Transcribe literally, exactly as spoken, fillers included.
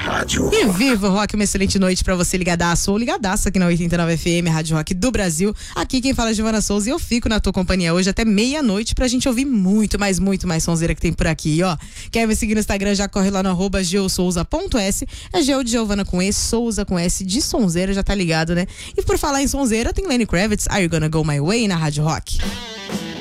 Rádio E viva o rock, uma excelente noite pra você ligadaço ou ligadaça aqui na oitenta e nove F M, Rádio Rock do Brasil. Aqui quem fala é Giovana Souza e eu fico na tua companhia hoje até meia-noite pra gente ouvir muito, mais, muito mais sonzeira que tem por aqui, ó. Quer me seguir no Instagram, já corre lá no arroba geosouza ponto s. É Geo de Giovana com E, Souza com S, de sonzeira, já tá ligado, né? E por falar em sonzeira, tem Lenny Kravitz, Are You Gonna Go My Way, na Rádio Rock.